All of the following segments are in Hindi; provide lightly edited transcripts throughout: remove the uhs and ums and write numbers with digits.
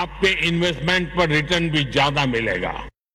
आपके इन्वेस्टमेंट पर रिटर्न भी ज्यादा मिलेगा।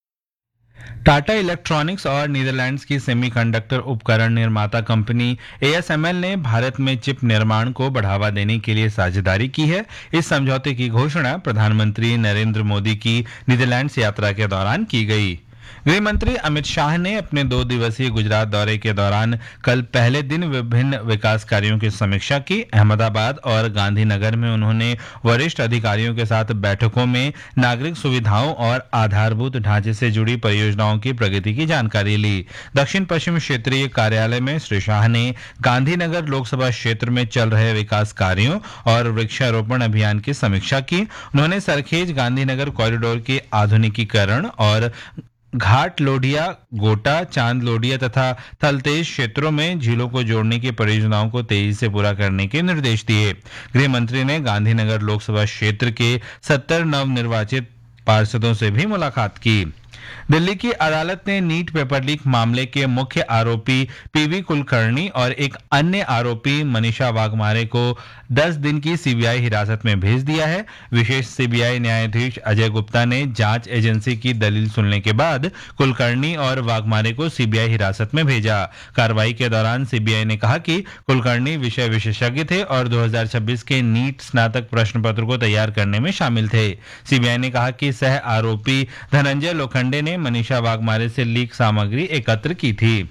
टाटा इलेक्ट्रॉनिक्स और नीदरलैंड्स की सेमीकंडक्टर उपकरण निर्माता कंपनी ASML ने भारत में चिप निर्माण को बढ़ावा देने के लिए साझेदारी की है। इस समझौते की घोषणा प्रधानमंत्री नरेंद्र मोदी की नीदरलैंड्स यात्रा के दौरान की गई। गृह मंत्री अमित शाह ने अपने 2 दिवसीय गुजरात दौरे के दौरान कल पहले दिन विभिन्न विकास कार्यों की समीक्षा की। अहमदाबाद और गांधीनगर में उन्होंने वरिष्ठ अधिकारियों के साथ बैठकों में नागरिक सुविधाओं और आधारभूत ढांचे से जुड़ी परियोजनाओं की प्रगति की जानकारी ली। दक्षिण पश्चिम क्षेत्रीय कार्यालय में श्री शाह ने गांधीनगर लोकसभा क्षेत्र में चल रहे विकास कार्यों और वृक्षारोपण अभियान की समीक्षा की। उन्होंने सरखेज गांधीनगर कॉरिडोर के आधुनिकीकरण और घाट लोडिया, गोटा, चांद लोडिया तथा थलतेज क्षेत्रों में झीलों को जोड़ने की परियोजनाओं को तेजी से पूरा करने के निर्देश दिए। गृह मंत्री ने गांधीनगर लोकसभा क्षेत्र के 70 नवनिर्वाचित पार्षदों से भी मुलाकात की। दिल्ली की अदालत ने नीट पेपर लीक मामले के मुख्य आरोपी पीवी कुलकर्णी और एक अन्य आरोपी मनीषा वाघमारे को 10 दिन की सीबीआई हिरासत में भेज दिया है। विशेष सीबीआई न्यायाधीश अजय गुप्ता ने जांच एजेंसी की दलील सुनने के बाद कुलकर्णी और वाघमारे को सीबीआई हिरासत में भेजा। कार्रवाई के दौरान सीबीआई ने कहा कि कुलकर्णी विषय विशेषज्ञ थे और 2026 के नीट स्नातक प्रश्न पत्र को तैयार करने में शामिल थे। सीबीआई ने कहा कि सह आरोपी धनंजय लोखंडे ने मनीषा वाघमारे से लीक सामग्री एकत्र की थी।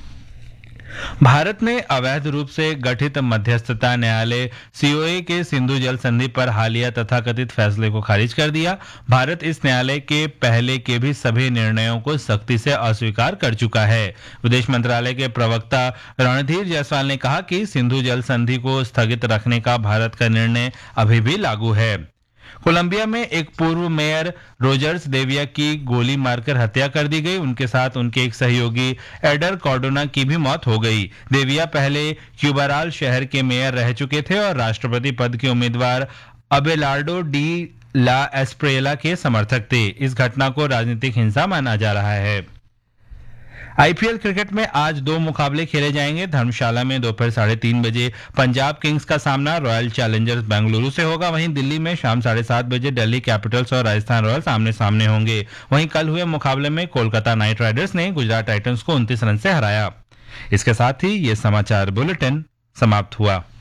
भारत ने अवैध रूप से गठित मध्यस्थता न्यायालय सीओए के सिंधु जल संधि पर हालिया तथाकथित फैसले को खारिज कर दिया। भारत इस न्यायालय के पहले के भी सभी निर्णयों को सख्ती से अस्वीकार कर चुका है। विदेश मंत्रालय के प्रवक्ता रणधीर जायसवाल ने कहा कि सिंधु जल संधि को स्थगित रखने का भारत का निर्णय अभी भी लागू है। कोलंबिया में एक पूर्व मेयर रोजर्स देविया की गोली मारकर हत्या कर दी गई। उनके साथ उनके एक सहयोगी एडर कॉर्डोना की भी मौत हो गई। देविया पहले क्यूबाराल शहर के मेयर रह चुके थे और राष्ट्रपति पद के उम्मीदवार अबेलार्डो डी ला एस्प्रेला के समर्थक थे। इस घटना को राजनीतिक हिंसा माना जा रहा है। आईपीएल क्रिकेट में आज 2 मुकाबले खेले जाएंगे। धर्मशाला में दोपहर 3:30 बजे पंजाब किंग्स का सामना रॉयल चैलेंजर्स बेंगलुरु से होगा। वहीं दिल्ली में शाम 7:30 बजे दिल्ली कैपिटल्स और राजस्थान रॉयल्स आमने सामने होंगे। वहीं कल हुए मुकाबले में कोलकाता नाइट राइडर्स ने गुजरात टाइटंस को 29 रन से हराया। इसके साथ ही ये समाचार बुलेटिन समाप्त हुआ।